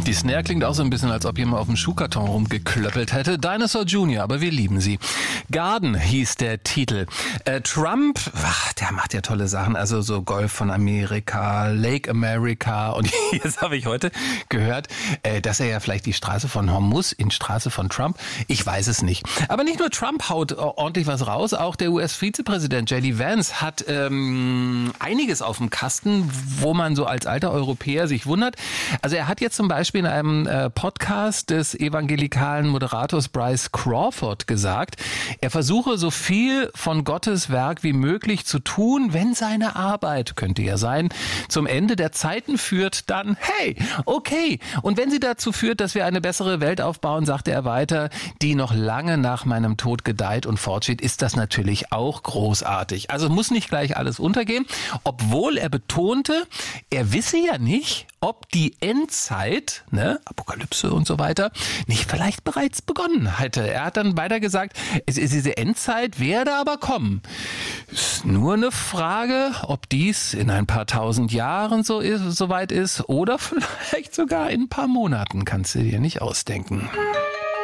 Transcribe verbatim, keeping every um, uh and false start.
Die Snare klingt auch so ein bisschen, als ob jemand auf dem Schuhkarton rumgeklöppelt hätte. Dinosaur Junior, aber wir lieben sie. Garden hieß der Titel. Äh, Trump, ach, der macht ja tolle Sachen, also so Golf von Amerika, Lake America. Und jetzt habe ich heute gehört, äh, dass er ja vielleicht die Straße von Hormuz in Straße von Trump, ich weiß es nicht. Aber nicht nur Trump haut ordentlich was raus, auch der U S-Vizepräsident J D Vance hat ähm, einiges auf dem Kasten, wo man so als alter Europäer sich wundert. Also er hat jetzt zum Beispiel in einem äh, Podcast des evangelikalen Moderators Bryce Crawford gesagt, er versuche so viel von Gottes Werk wie möglich zu tun, wenn seine Arbeit, könnte ja sein, zum Ende der Zeiten führt, dann hey, okay. Und wenn sie dazu führt, dass wir eine bessere Welt aufbauen, sagte er weiter, die noch lange nach meinem Tod gedeiht und fortsteht, ist das natürlich auch großartig. Also muss nicht gleich alles untergehen, obwohl er betonte, er wisse ja nicht, ob die Endzeit, ne, Apokalypse und so weiter, nicht vielleicht bereits begonnen hätte. Er hat dann weiter gesagt, es ist diese Endzeit werde aber kommen. Ist nur eine Frage, ob dies in ein paar tausend Jahren so ist, soweit ist oder vielleicht sogar in ein paar Monaten, kannst du dir nicht ausdenken.